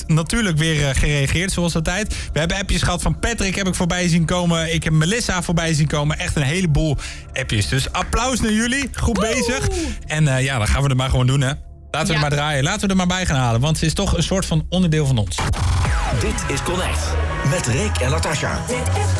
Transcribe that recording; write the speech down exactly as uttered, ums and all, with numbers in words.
natuurlijk weer uh, gereageerd, zoals altijd. We hebben appjes gehad van Patrick, heb ik voorbij zien komen. Ik heb Melissa voorbij zien komen. Echt een heleboel appjes. Dus applaus naar jullie. Goed Woe! bezig. En uh, ja, dan gaan we het maar gewoon doen, hè. Laten we ja. er maar draaien. Laten we er maar bij gaan halen. Want het is toch een soort van onderdeel van ons. Dit is Connect. Met Rick en Natasha.